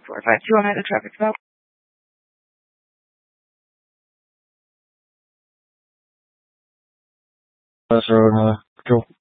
452 on the traffic stop. That's road, Patrol.